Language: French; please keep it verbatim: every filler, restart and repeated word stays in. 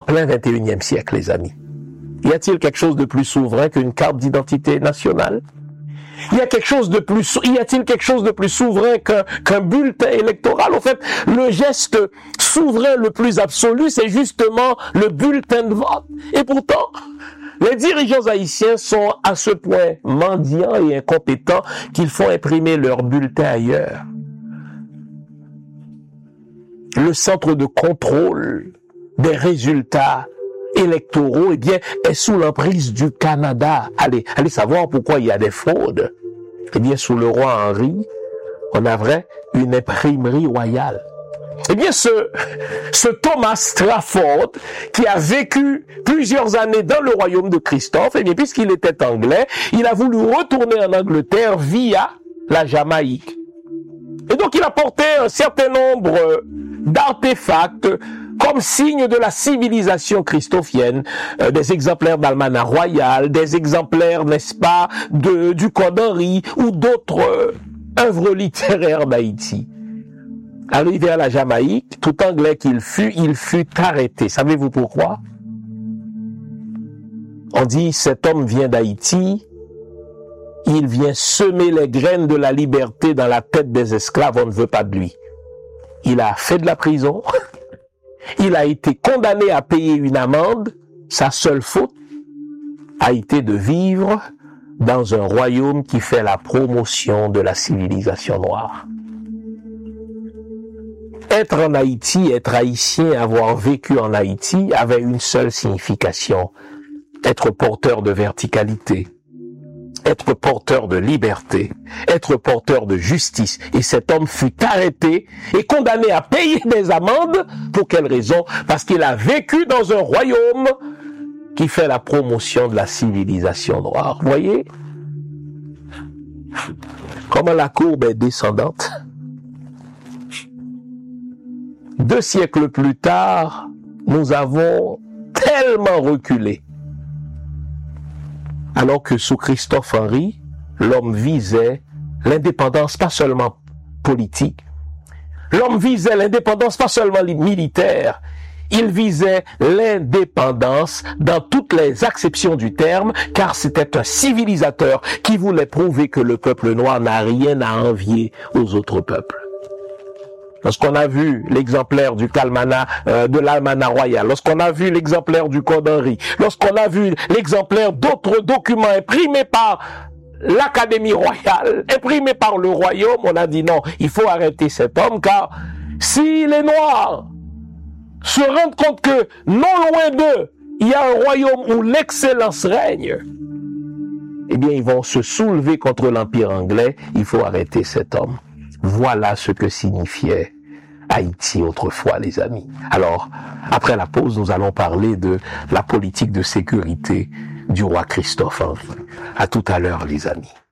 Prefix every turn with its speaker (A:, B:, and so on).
A: plein vingt et unième siècle, les amis. Y a-t-il quelque chose de plus souverain qu'une carte d'identité nationale? Y a quelque chose de plus, y a-t-il quelque chose de plus souverain qu'un, qu'un bulletin électoral? En fait, le geste souverain le plus absolu, c'est justement le bulletin de vote. Et pourtant, les dirigeants haïtiens sont à ce point mendiants et incompétents qu'ils font imprimer leur bulletin ailleurs. Le centre de contrôle des résultats électoraux, eh bien, est sous l'emprise du Canada. Allez, allez savoir pourquoi il y a des fraudes. Eh bien, sous le roi Henri, on avait une imprimerie royale. Eh bien, ce, ce Thomas Strafford, qui a vécu plusieurs années dans le royaume de Christophe, eh bien, puisqu'il était anglais, il a voulu retourner en Angleterre via la Jamaïque. Et donc, il a porté un certain nombre d'artefacts comme signe de la civilisation christophienne, euh, des exemplaires d'Almanach royal, des exemplaires, n'est-ce pas, de, du Code Henri ou d'autres euh, œuvres littéraires d'Haïti. Arrivé à la Jamaïque, tout anglais qu'il fut, il fut arrêté. Savez-vous pourquoi? On dit, cet homme vient d'Haïti, il vient semer les graines de la liberté dans la tête des esclaves, on ne veut pas de lui. Il a fait de la prison, il a été condamné à payer une amende, sa seule faute a été de vivre dans un royaume qui fait la promotion de la civilisation noire. Être en Haïti, être haïtien, avoir vécu en Haïti avait une seule signification, être porteur de verticalité, être porteur de liberté, être porteur de justice. Et cet homme fut arrêté et condamné à payer des amendes. Pour quelle raison? Parce qu'il a vécu dans un royaume qui fait la promotion de la civilisation noire. Vous voyez comment la courbe est descendante? Deux siècles plus tard, nous avons tellement reculé. Alors que sous Christophe Henri, l'homme visait l'indépendance pas seulement politique, l'homme visait l'indépendance pas seulement militaire, il visait l'indépendance dans toutes les acceptions du terme, car c'était un civilisateur qui voulait prouver que le peuple noir n'a rien à envier aux autres peuples. Lorsqu'on a vu l'exemplaire du Calmana, euh, de l'Almanach royal, lorsqu'on a vu l'exemplaire du Code Henri, lorsqu'on a vu l'exemplaire d'autres documents imprimés par l'Académie royale, imprimés par le royaume, on a dit non, il faut arrêter cet homme, car si les Noirs se rendent compte que non loin d'eux, il y a un royaume où l'excellence règne, eh bien ils vont se soulever contre l'Empire anglais, il faut arrêter cet homme. Voilà ce que signifiait Haïti autrefois, les amis. Alors, après la pause, nous allons parler de la politique de sécurité du roi Christophe Henri. À tout à l'heure, les amis.